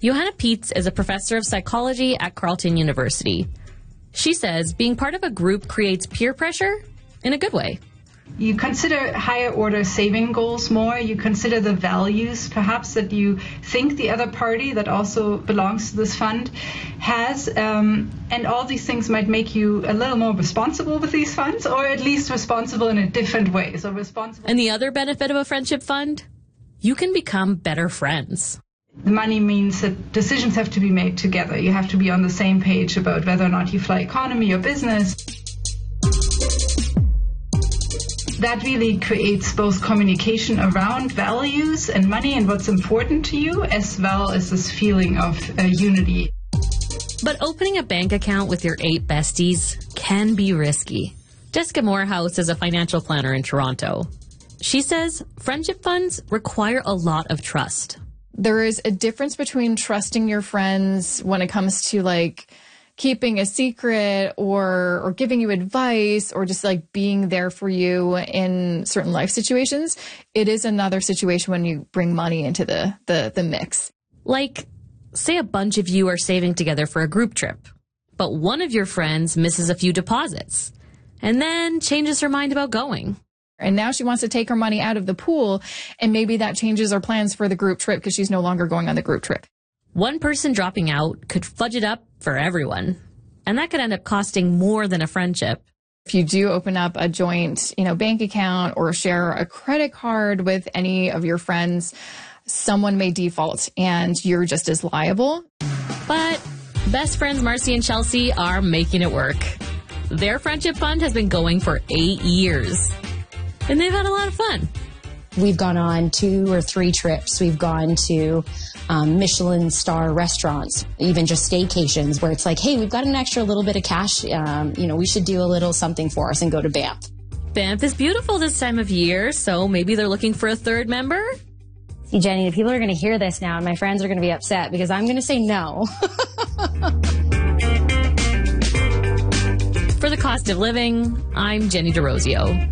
Johanna Pietz is a professor of psychology at Carleton University. She says being part of a group creates peer pressure in a good way. You consider higher order saving goals more. You consider the values, perhaps, that you think the other party that also belongs to this fund has. And all these things might make you a little more responsible with these funds, or at least responsible in a different way. So responsible. And the other benefit of a friendship fund? You can become better friends. The money means that decisions have to be made together. You have to be on the same page about whether or not you fly economy or business. That really creates both communication around values and money and what's important to you, as well as this feeling of unity. But opening a bank account with your 8 besties can be risky. Jessica Morehouse is a financial planner in Toronto. She says friendship funds require a lot of trust. There is a difference between trusting your friends when it comes to keeping a secret or giving you advice or just being there for you in certain life situations. It is another situation when you bring money into the mix. Say a bunch of you are saving together for a group trip, but one of your friends misses a few deposits and then changes her mind about going. And now she wants to take her money out of the pool, and maybe that changes her plans for the group trip because she's no longer going on the group trip. One person dropping out could fudge it up for everyone, and that could end up costing more than a friendship. If you do open up a joint, bank account or share a credit card with any of your friends, someone may default and you're just as liable. But best friends Marcy and Chelsea are making it work. Their friendship fund has been going for 8 years, and they've had a lot of fun. We've gone on 2 or 3 trips. We've gone to Michelin star restaurants, even just staycations where it's hey, we've got an extra little bit of cash. We should do a little something for us and go to Banff. Banff is beautiful this time of year, so maybe they're looking for a third member. See, Jenny, the people are going to hear this now and my friends are going to be upset because I'm going to say no. For the Cost of Living, I'm Jenny DeRosio.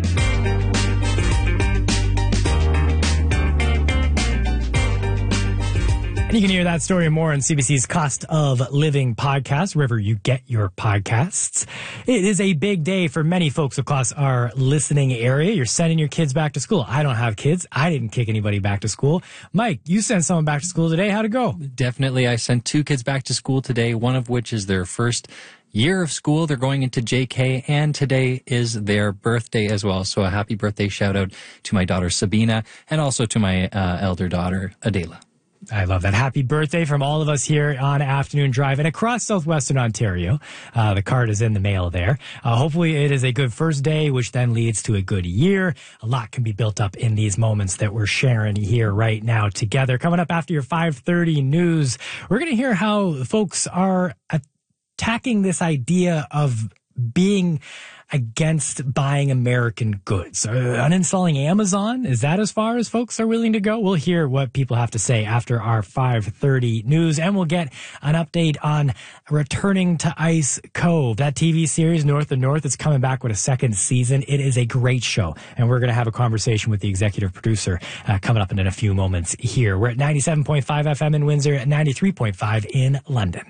And you can hear that story and more on CBC's Cost of Living podcast, wherever you get your podcasts. It is a big day for many folks across our listening area. You're sending your kids back to school. I don't have kids. I didn't kick anybody back to school. Mike, you sent someone back to school today. How'd it go? Definitely. I sent 2 kids back to school today, one of which is their first year of school. They're going into JK, and today is their birthday as well. So a happy birthday shout out to my daughter Sabina and also to my elder daughter Adela. I love that. Happy birthday from all of us here on Afternoon Drive and across southwestern Ontario. The card is in the mail there. Hopefully it is a good first day, which then leads to a good year. A lot can be built up in these moments that we're sharing here right now together. Coming up after your 5:30 news, we're going to hear how folks are attacking this idea of being against buying American goods. Uninstalling Amazon, is that as far as folks are willing to go? We'll hear what people have to say after our 5:30 news, and we'll get an update on returning to Ice Cove. That TV series, North of North, is coming back with a second season. It is a great show, and we're going to have a conversation with the executive producer coming up in a few moments here. We're at 97.5 FM in Windsor, at 93.5 in London.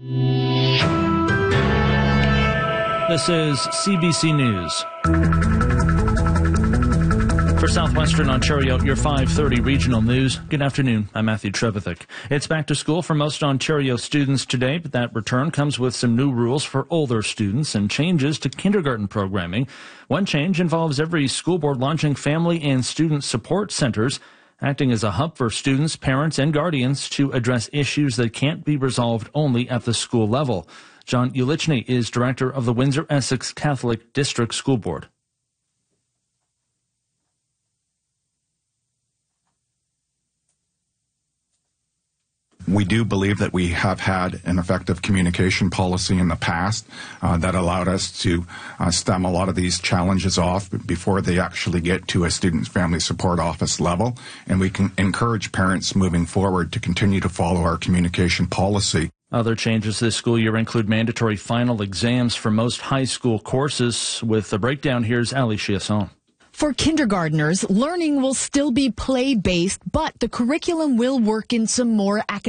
This is CBC News. For Southwestern Ontario, your 5:30 regional news. Good afternoon. I'm Matthew Trevithick. It's back to school for most Ontario students today, but that return comes with some new rules for older students and changes to kindergarten programming. One change involves every school board launching family and student support centers, acting as a hub for students, parents, and guardians to address issues that can't be resolved only at the school level. John Ulichny is director of the Windsor-Essex Catholic District School Board. We do believe that we have had an effective communication policy in the past that allowed us to stem a lot of these challenges off before they actually get to a student family support office level. And we can encourage parents moving forward to continue to follow our communication policy. Other changes this school year include mandatory final exams for most high school courses. With the breakdown, here's Ali Chiasson. For kindergartners, learning will still be play-based, but the curriculum will work in some more academic